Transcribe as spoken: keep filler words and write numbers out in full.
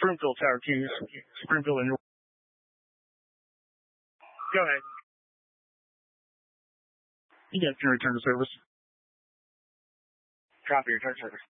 Springfield Tower Keys, Springfield and York. Go ahead. You guys can return to service. Copy, return service.